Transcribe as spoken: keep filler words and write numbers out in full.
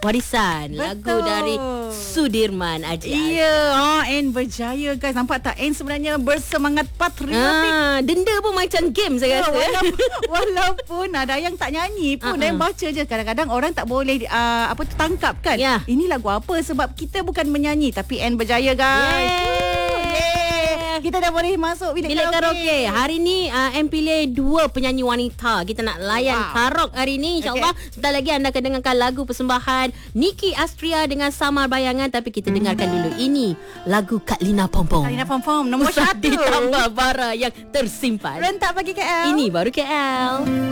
Warisan. Lagu Betul. dari Sudirman Haji Azhar. Ya, oh, N berjaya guys. Nampak tak? N sebenarnya bersemangat patriotik. Ah, denda pun macam game saya Ya, rasa. walaupun, walaupun ada yang tak nyanyi pun Uh-uh. dan baca je. Kadang-kadang orang tak boleh uh, apa tu tangkap kan. Ya. Ini lagu apa sebab kita bukan menyanyi tapi N berjaya guys. Yeay. Kita dah boleh masuk bilik, Bilik karaoke. karaoke. Hari ni uh, M pilih dua penyanyi wanita. Kita nak layan Wow. karok hari ni insya-Allah. Okay. Sebentar lagi anda akan dengarkan lagu persembahan Niki Astria dengan Samar Bayangan, tapi kita dengarkan dulu ini lagu Kak Lina Pompom. Alina Pom Pom nombor Usah satu. ditambah bara yang tersimpan. Rentak bagi K L. Ini baru K L.